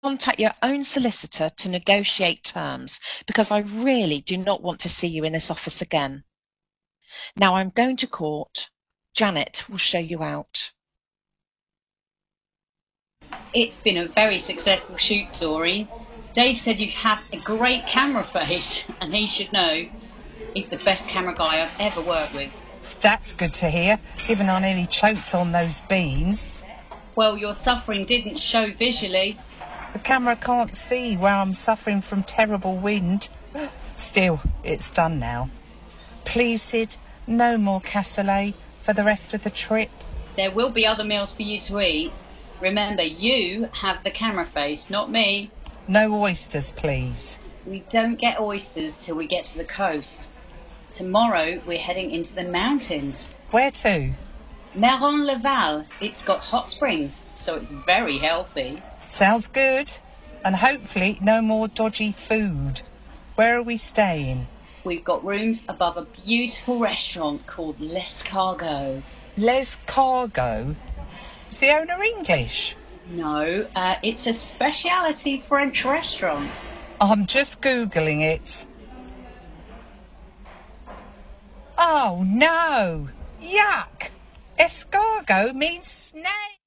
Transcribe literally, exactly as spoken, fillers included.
Contact your own solicitor to negotiate terms, because I really do not want to see you in this office again. Now I'm going to court. Janet will show you out. It's been a very successful shoot, Dory. Dave said you have a great camera face, and he should know. He's the best camera guy I've ever worked with. That's good to hear, given I nearly choked on those beans. Well, your suffering didn't show visually. The camera can't see where I'm suffering from terrible wind. Still, it's done now. Please, Sid, no more cassoulet for the rest of the trip. There will be other meals for you to eat. Remember, you have the camera face, not me. No oysters, please. We don't get oysters till we get to the coast. Tomorrow, we're heading into the mountains. Where to? Meron-le-Val. It's got hot springs, so it's very healthy. Sounds good. And hopefully no more dodgy food. Where are we staying? We've got rooms above a beautiful restaurant called L'Escargot. L'Escargot? Is the owner English? No, uh, it's a specialty French restaurant. I'm just Googling it. Oh, no. Yuck. Escargot means snake.